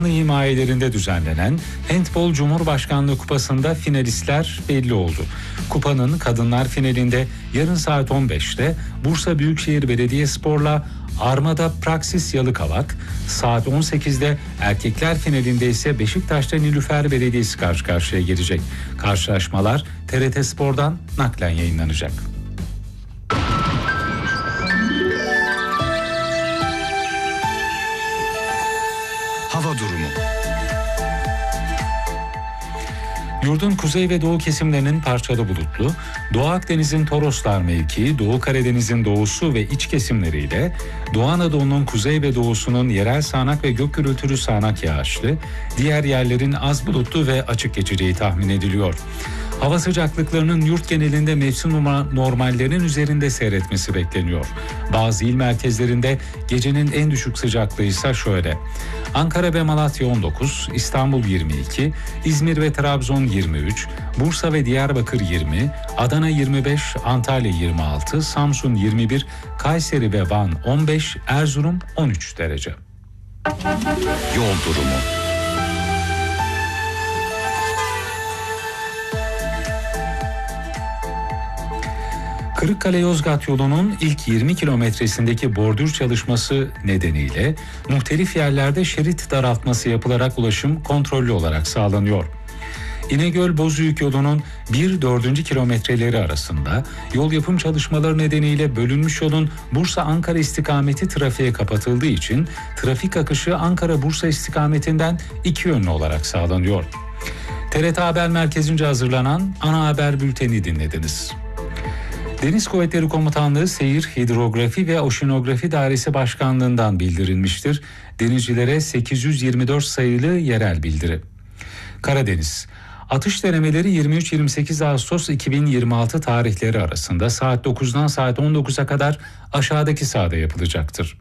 himayelerinde düzenlenen Handbol Cumhurbaşkanlığı Kupası'nda finalistler belli oldu. Kupanın kadınlar finalinde yarın saat 15'te Bursa Büyükşehir Belediyespor'la Armada Praksis Yalıkavak, saat 18'de erkekler finalinde ise Beşiktaş'ta Nilüfer Belediyesi karşı karşıya gelecek. Karşılaşmalar TRT Spor'dan naklen yayınlanacak. Hava durumu. Yurdun kuzey ve doğu kesimlerinin parçalı bulutlu, Doğu Akdeniz'in Toroslar mevkii, Doğu Karadeniz'in doğusu ve iç kesimleriyle Doğu Anadolu'nun kuzey ve doğusunun yerel sağanak ve gök gürültülü sağanak yağışlı, diğer yerlerin az bulutlu ve açık geçeceği tahmin ediliyor. Hava sıcaklıklarının yurt genelinde mevsim normallerinin üzerinde seyretmesi bekleniyor. Bazı il merkezlerinde gecenin en düşük sıcaklığı ise şöyle: Ankara ve Malatya 19, İstanbul 22, İzmir ve Trabzon 23, Bursa ve Diyarbakır 20, Adana 25, Antalya 26, Samsun 21, Kayseri ve Van 15, Erzurum 13 derece. Yol durumu. Kırıkkale-Yozgat yolunun ilk 20 kilometresindeki bordür çalışması nedeniyle muhtelif yerlerde şerit daraltması yapılarak ulaşım kontrollü olarak sağlanıyor. İnegöl-Bozüyük yolunun 1-4. kilometreleri arasında yol yapım çalışmaları nedeniyle bölünmüş yolun Bursa-Ankara istikameti trafiğe kapatıldığı için trafik akışı Ankara-Bursa istikametinden iki yönlü olarak sağlanıyor. TRT Haber Merkezi'nce hazırlanan ana haber bülteni dinlediniz. Deniz Kuvvetleri Komutanlığı Seyir, Hidrografi ve Oşinografi Dairesi Başkanlığı'ndan bildirilmiştir. Denizcilere 824 sayılı yerel bildiri. Karadeniz. Atış denemeleri 23-28 Ağustos 2026 tarihleri arasında saat 9'dan saat 19'a kadar aşağıdaki sahada yapılacaktır.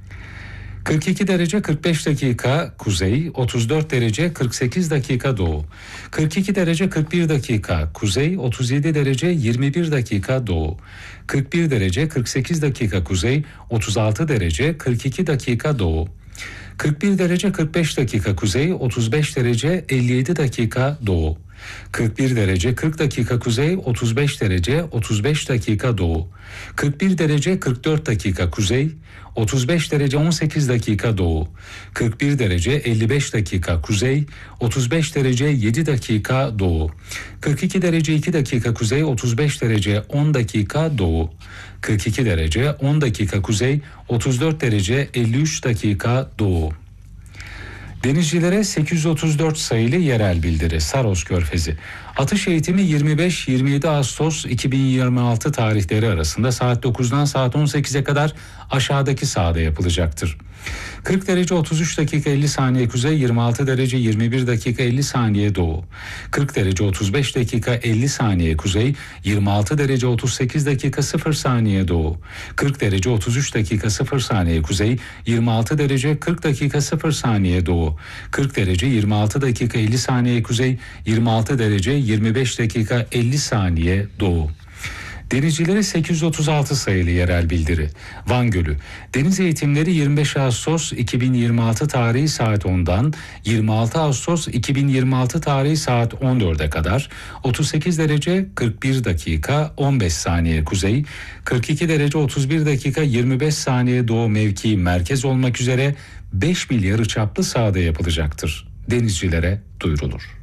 42 derece 45 dakika kuzey, 34 derece 48 dakika doğu. 42 derece 41 dakika kuzey, 37 derece 21 dakika doğu. 41 derece 48 dakika kuzey, 36 derece 42 dakika doğu. 41 derece 45 dakika kuzey, 35 derece 57 dakika doğu. 41 derece 40 dakika kuzey, 35 derece 35 dakika doğu. 41 derece 44 dakika kuzey, 35 derece 18 dakika doğu. 41 derece 55 dakika kuzey, 35 derece 7 dakika doğu. 42 derece 2 dakika kuzey, 35 derece 10 dakika doğu. 42 derece 10 dakika kuzey, 34 derece 53 dakika doğu. Denizcilere 834 sayılı yerel bildiri. Saros Körfezi. Atış eğitimi 25-27 Ağustos 2026 tarihleri arasında saat 9'dan saat 18'e kadar aşağıdaki sahada yapılacaktır. 40 derece 33 dakika 50 saniye kuzey, 26 derece 21 dakika 50 saniye doğu. 40 derece 35 dakika 50 saniye kuzey, 26 derece 38 dakika 0 saniye doğu. 40 derece 33 dakika 0 saniye kuzey, 26 derece 40 dakika 0 saniye doğu. 40 derece 26 dakika 50 saniye kuzey, 26 derece 25 dakika 50 saniye doğu. Denizcilere 836 sayılı yerel bildiri. Van Gölü. Deniz eğitimleri 25 Ağustos 2026 tarihi saat 10'dan 26 Ağustos 2026 tarihi saat 14'e kadar 38 derece 41 dakika 15 saniye kuzey, 42 derece 31 dakika 25 saniye doğu mevki merkez olmak üzere 5 mil yarıçaplı sahada yapılacaktır. Denizcilere duyurulur.